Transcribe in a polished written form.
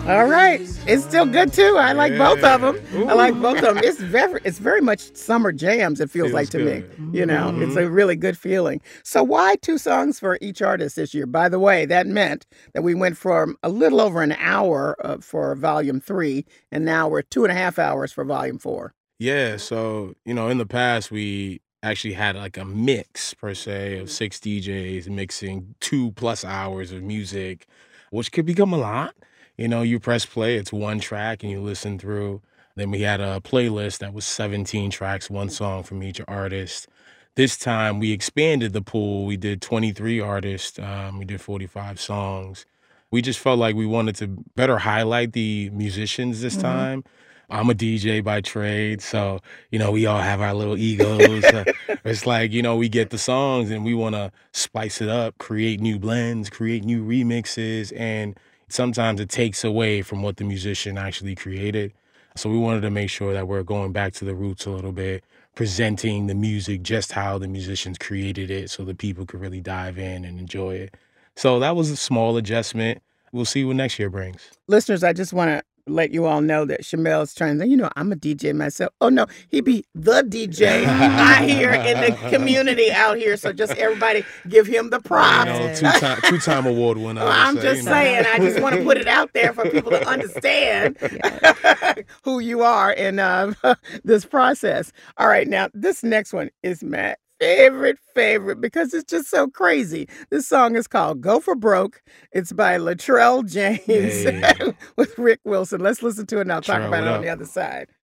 All right. It's still good too. I like both of them. Yeah. I like Ooh. both of them. It's very much summer jams, it feels like Feels to me. good. It's a really good feeling. So why two songs for each artist this year? By the way, that meant that we went from a little over an hour for volume 3, and now we're 2.5 hours for volume 4. Yeah, so, in the past, we actually had like a mix per se of 6 DJs mixing 2+ hours of music, which could become a lot. You press play, it's one track and you listen through. Then we had a playlist that was 17 tracks, one song from each artist. This time we expanded the pool. We did 23 artists, we did 45 songs. We just felt like we wanted to better highlight the musicians this Mhm. time. I'm a DJ by trade, so we all have our little egos. It's like we get the songs and we want to spice it up, create new blends, create new remixes, and sometimes it takes away from what the musician actually created. So we wanted to make sure that we're going back to the roots a little bit, presenting the music just how the musicians created it, so the people could really dive in and enjoy it. So that was a small adjustment. We'll see what next year brings. Listeners, I just want to let you all know that Shamel's trying to, I'm a DJ myself. Oh, no, he be the DJ I hear in the community out here. So just everybody give him the props. Two-time award winner. Well, I'm just saying, I just want to put it out there for people to understand who you are in this process. All right, now this next one is Matt. Favorite because it's just so crazy. This song is called Go for Broke. It's by Latrell James Hey. with Rick Wilson. Let's listen to it and I'll talk Latrell, about what it on up? the other side.